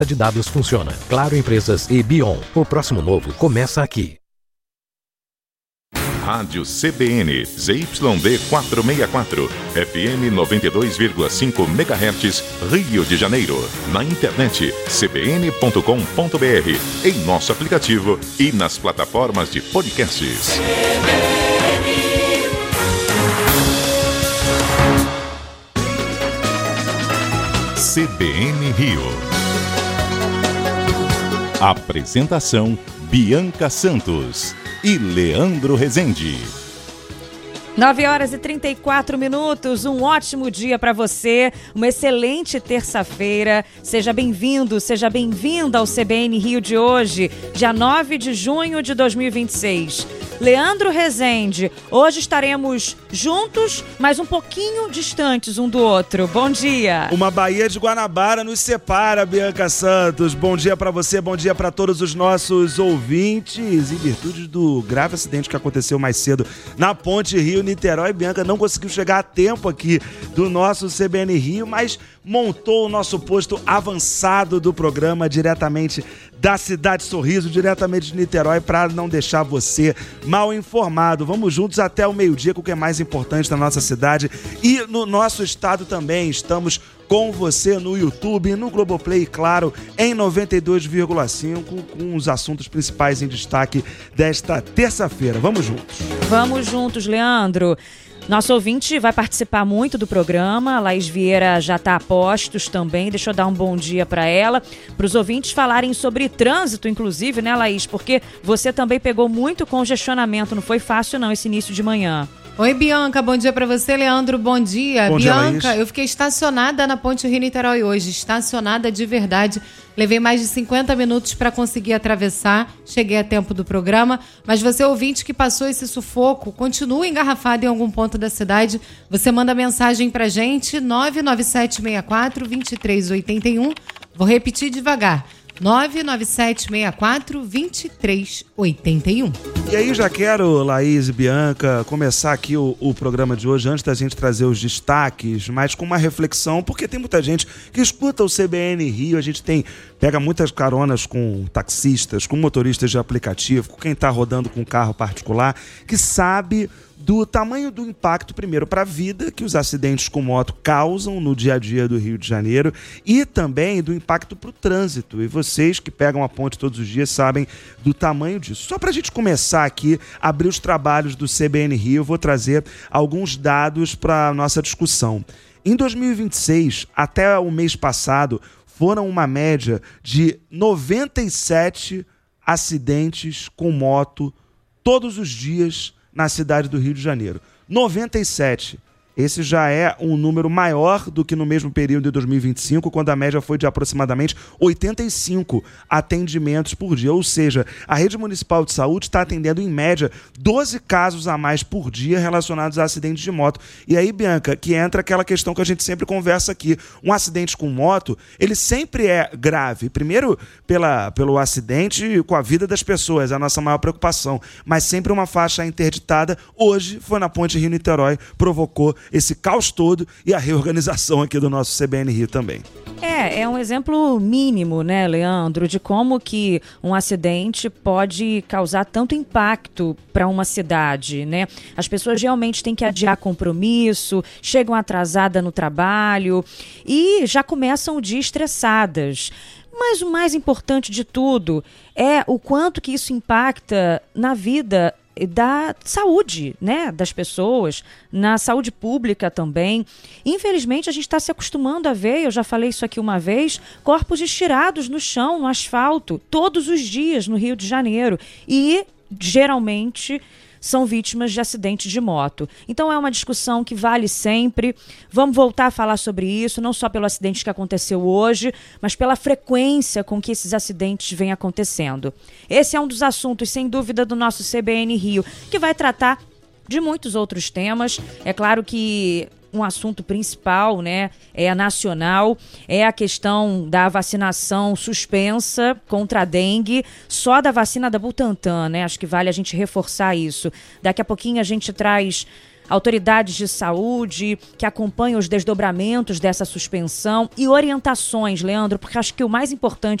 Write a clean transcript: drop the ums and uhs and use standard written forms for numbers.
de dados funciona. Claro Empresas e Bion. O próximo novo começa aqui. Rádio CBN, ZYD 464, FM 92,5 MHz, Rio de Janeiro. Na internet, cbn.com.br, em nosso aplicativo e nas plataformas de podcasts. CBN Rio. Apresentação: Bianca Santos e Leandro Rezende. 9h34, um ótimo dia para você, uma excelente terça-feira. Seja bem-vindo, seja bem-vinda ao CBN Rio de hoje, dia 9 de junho de 2026. Leandro Rezende, hoje estaremos juntos, mas um pouquinho distantes um do outro. Bom dia. Uma Baía de Guanabara nos separa, Bianca Santos. Bom dia para você, bom dia para todos os nossos ouvintes. Em virtude do grave acidente que aconteceu mais cedo na Ponte Rio-Niterói, Bianca não conseguiu chegar a tempo aqui do nosso CBN Rio, mas montou o nosso posto avançado do programa diretamente da Cidade Sorriso, diretamente de Niterói, para não deixar você mal informado. Vamos juntos até o meio-dia com o que é mais importante na nossa cidade e no nosso estado também. Estamos com você no YouTube, no Globoplay, claro, em 92,5, com os assuntos principais em destaque desta terça-feira. Vamos juntos. Vamos juntos, Leandro. Nosso ouvinte vai participar muito do programa, a Laís Vieira já está a postos também, deixa eu dar um bom dia para ela, para os ouvintes falarem sobre trânsito, inclusive, né, Laís? Porque você também pegou muito congestionamento, não foi fácil não esse início de manhã. Oi, Bianca, bom dia para você, Leandro, bom dia. Bom dia, Bianca, Laís. eu fiquei estacionada na Ponte Rio-Niterói hoje, estacionada de verdade. Levei mais de 50 minutos para conseguir atravessar, cheguei a tempo do programa, mas você, ouvinte que passou esse sufoco, continua engarrafado em algum ponto da cidade, você manda mensagem pra gente, 99764-2381, vou repetir devagar, 99764-2381. E aí já quero, Laís e Bianca, começar aqui o programa de hoje, antes da gente trazer os destaques, mas com uma reflexão, porque tem muita gente que escuta o CBN Rio, a gente pega muitas caronas com taxistas, com motoristas de aplicativo, com quem está rodando com carro particular, que sabe do tamanho do impacto, primeiro, para a vida que os acidentes com moto causam no dia a dia do Rio de Janeiro e também do impacto para o trânsito. E vocês que pegam a ponte todos os dias sabem do tamanho disso. Só para a gente começar aqui, abrir os trabalhos do CBN Rio, eu vou trazer alguns dados para a nossa discussão. Em 2026, até o mês passado, foram uma média de 97 acidentes com moto todos os dias na cidade do Rio de Janeiro. 97. Esse já é um número maior do que no mesmo período de 2025, quando a média foi de aproximadamente 85 atendimentos por dia. Ou seja, a rede municipal de saúde está atendendo, em média, 12 casos a mais por dia relacionados a acidentes de moto. E aí, Bianca, que entra aquela questão que a gente sempre conversa aqui. Um acidente com moto, ele sempre é grave. Primeiro, pelo acidente com a vida das pessoas, é a nossa maior preocupação. Mas sempre uma faixa interditada. Hoje, foi na Ponte Rio-Niterói, provocou esse caos todo e a reorganização aqui do nosso CBN Rio também. É um exemplo mínimo, né, Leandro, de como que um acidente pode causar tanto impacto para uma cidade, né? As pessoas realmente têm que adiar compromisso, chegam atrasadas no trabalho e já começam o dia estressadas. Mas o mais importante de tudo é o quanto que isso impacta na vida da saúde, né, das pessoas, na saúde pública também. Infelizmente, a gente está se acostumando a ver, eu já falei isso aqui uma vez, corpos estirados no chão, no asfalto, todos os dias no Rio de Janeiro. E, geralmente, são vítimas de acidentes de moto. Então é uma discussão que vale sempre. Vamos voltar a falar sobre isso, não só pelo acidente que aconteceu hoje, mas pela frequência com que esses acidentes vêm acontecendo. Esse é um dos assuntos, sem dúvida, do nosso CBN Rio, que vai tratar de muitos outros temas. É claro que um assunto principal, né, é nacional, é a questão da vacinação suspensa contra a dengue, só da vacina da Butantan, né? Acho que vale a gente reforçar isso. Daqui a pouquinho a gente traz autoridades de saúde que acompanham os desdobramentos dessa suspensão e orientações, Leandro, porque acho que o mais importante